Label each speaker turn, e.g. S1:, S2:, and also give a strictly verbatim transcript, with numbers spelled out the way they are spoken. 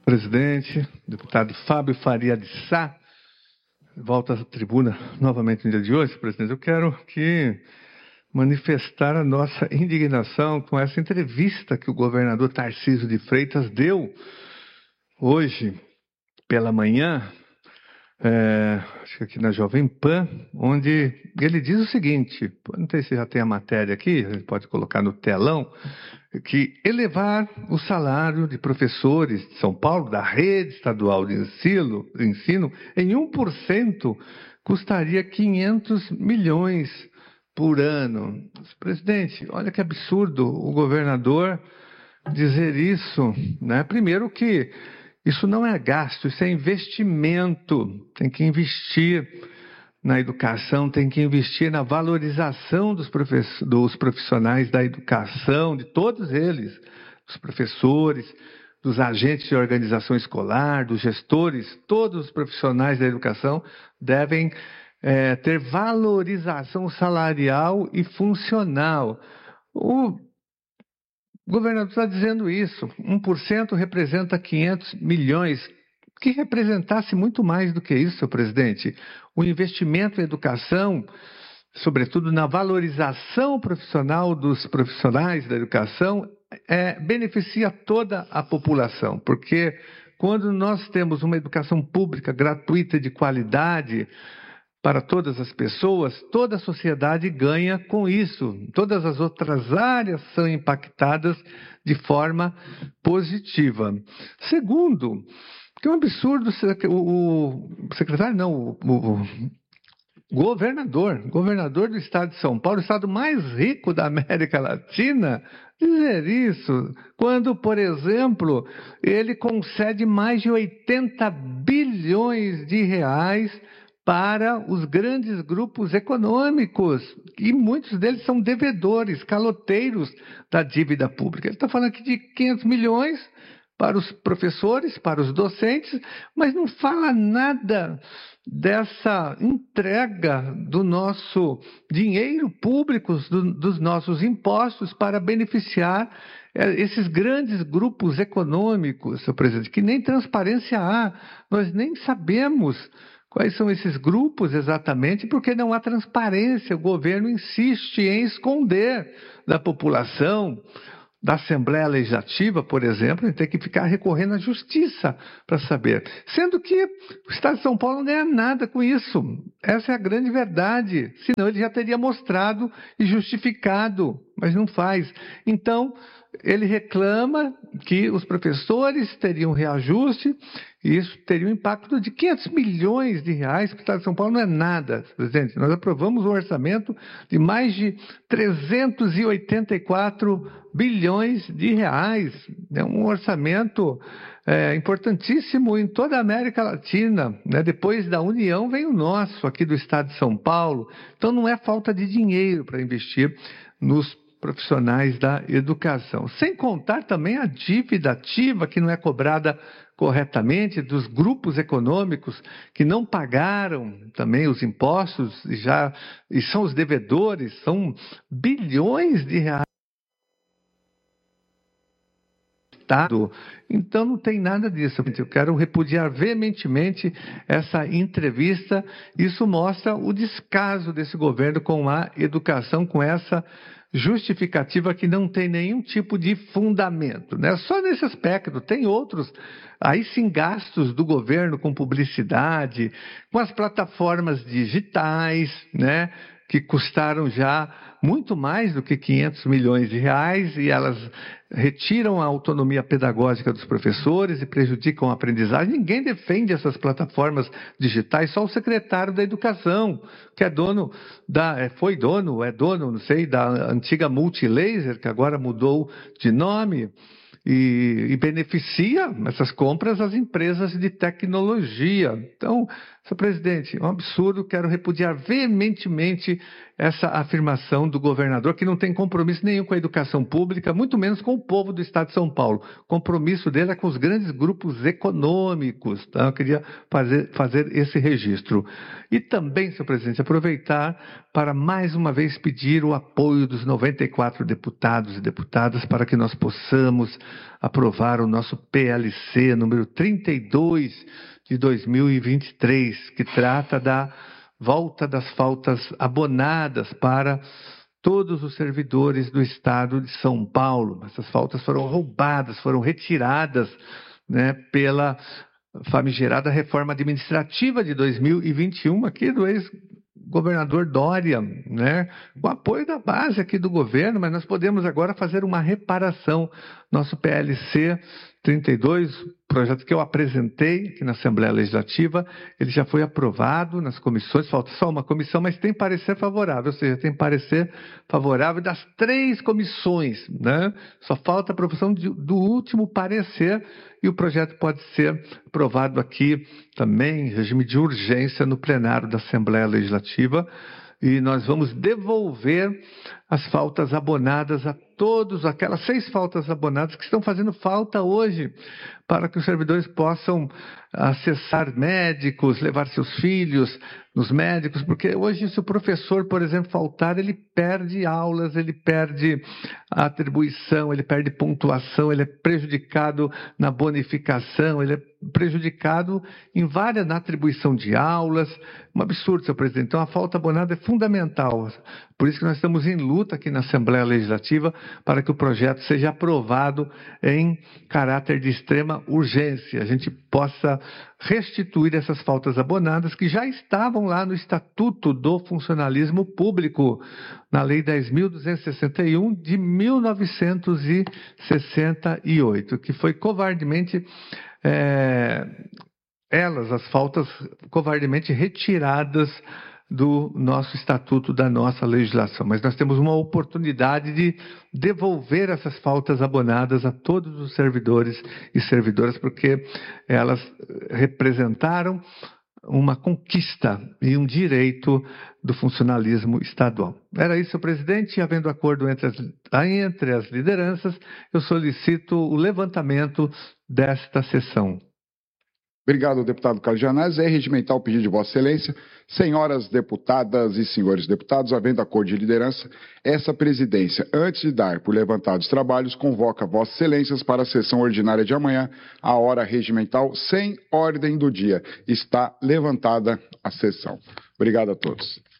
S1: Presidente, deputado Fábio Faria de Sá, volta à tribuna novamente no dia de hoje, presidente. Eu quero que manifestar a nossa indignação com essa entrevista que o governador Tarcísio de Freitas deu hoje pela manhã, é, acho que aqui na Jovem Pan, onde ele diz o seguinte, não sei se já tem a matéria aqui, a gente pode colocar no telão, que elevar o salário de professores de São Paulo, da rede estadual de ensino, ensino em um por cento custaria quinhentos milhões por ano. Presidente, olha que absurdo o governador dizer isso, né? Primeiro que isso não é gasto, isso é investimento. Tem que investir na educação, tem que investir na valorização dos, profess- dos profissionais da educação, de todos eles, dos professores, dos agentes de organização escolar, dos gestores, todos os profissionais da educação devem é, ter valorização salarial e funcional. O governador está dizendo isso, um por cento representa quinhentos milhões, que representasse muito mais do que isso, senhor presidente. O investimento em educação, sobretudo na valorização profissional dos profissionais da educação, é, beneficia toda a população, porque quando nós temos uma educação pública gratuita de qualidade para todas as pessoas, toda a sociedade ganha com isso. Todas as outras áreas são impactadas de forma positiva. Segundo, que é um absurdo o, o secretário, não, o, o governador, governador do estado de São Paulo, o estado mais rico da América Latina, dizer isso, quando, por exemplo, ele concede mais de oitenta bilhões de reais para os grandes grupos econômicos, e muitos deles são devedores, caloteiros da dívida pública. Ele está falando aqui de quinhentos milhões para os professores, para os docentes, mas não fala nada dessa entrega do nosso dinheiro público, do, dos nossos impostos para beneficiar é, esses grandes grupos econômicos, senhor presidente, que nem transparência há, nós nem sabemos quais são esses grupos exatamente, porque não há transparência, o governo insiste em esconder da população. Da Assembleia Legislativa, por exemplo, a gente tem que ficar recorrendo à justiça para saber. Sendo que o Estado de São Paulo não ganha nada com isso. Essa é a grande verdade. Senão ele já teria mostrado e justificado, mas não faz. Então, ele reclama que os professores teriam reajuste e isso teria um impacto de quinhentos milhões de reais, que o Estado de São Paulo não é nada, presidente. Nós aprovamos um orçamento de mais de trezentos e oitenta e quatro bilhões de reais. É um orçamento é, importantíssimo em toda a América Latina, né? Depois da União vem o nosso, aqui do Estado de São Paulo. Então não é falta de dinheiro para investir nos profissionais da educação. Sem contar também a dívida ativa que não é cobrada corretamente dos grupos econômicos que não pagaram também os impostos e, já, e são os devedores, são bilhões de reais. Então não tem nada disso. Eu quero repudiar veementemente essa entrevista. Isso mostra o descaso desse governo com a educação, com essa justificativa que não tem nenhum tipo de fundamento, né? Só nesse aspecto, tem outros, aí sim gastos do governo com publicidade, com as plataformas digitais, né? Que custaram já muito mais do que quinhentos milhões de reais e elas retiram a autonomia pedagógica dos professores e prejudicam a aprendizagem. Ninguém defende essas plataformas digitais, só o secretário da Educação, que é dono da, foi dono, é dono, não sei, da antiga Multilaser, que agora mudou de nome. E, e beneficia essas compras as empresas de tecnologia. Então, senhor presidente, é um absurdo, quero repudiar veementemente essa afirmação do governador, que não tem compromisso nenhum com a educação pública, muito menos com o povo do Estado de São Paulo. O compromisso dele é com os grandes grupos econômicos. Tá? Eu queria fazer, fazer esse registro. E também, senhor presidente, aproveitar para mais uma vez pedir o apoio dos noventa e quatro deputados e deputadas para que nós possamos aprovar o nosso P L C número trinta e dois de dois mil e vinte e três, que trata da volta das faltas abonadas para todos os servidores do Estado de São Paulo. Essas faltas foram roubadas, foram retiradas, né, pela famigerada reforma administrativa de dois mil e vinte e um, aqui do ex-governador Dória, né, com apoio da base aqui do governo, mas nós podemos agora fazer uma reparação. Nosso P L C trinta e dois, projeto que eu apresentei aqui na Assembleia Legislativa, ele já foi aprovado nas comissões, falta só uma comissão, mas tem parecer favorável, ou seja, tem parecer favorável das três comissões, né? Só falta a aprovação de, do último parecer e o projeto pode ser aprovado aqui também em regime de urgência no plenário da Assembleia Legislativa. E nós vamos devolver as faltas abonadas a todos, aquelas seis faltas abonadas que estão fazendo falta hoje, para que os servidores possam acessar médicos, levar seus filhos nos médicos, porque hoje se o professor, por exemplo, faltar, ele perde aulas, ele perde a atribuição, ele perde pontuação, ele é prejudicado na bonificação, ele é prejudicado em várias, na atribuição de aulas. Um absurdo, senhor presidente. Então a falta abonada é fundamental. Por isso que nós estamos em luta aqui na Assembleia Legislativa para que o projeto seja aprovado em caráter de extrema urgência. A gente possa restituir essas faltas abonadas que já estavam lá no Estatuto do Funcionalismo Público, na Lei dez mil duzentos e sessenta e um de mil novecentos e sessenta e oito, que foi covardemente, é, elas, as faltas covardemente retiradas do nosso estatuto, da nossa legislação. Mas nós temos uma oportunidade de devolver essas faltas abonadas a todos os servidores e servidoras, porque elas representaram uma conquista e um direito do funcionalismo estadual. Era isso, senhor presidente. Havendo acordo entre as, entre as lideranças, eu solicito o levantamento desta sessão.
S2: Obrigado, deputado Carlos Gianazzi. É regimental o pedido de Vossa Excelência. Senhoras deputadas e senhores deputados, havendo acordo de liderança, essa presidência, antes de dar por levantados trabalhos, convoca Vossas Excelências para a sessão ordinária de amanhã, a hora regimental, sem ordem do dia. Está levantada a sessão. Obrigado a todos.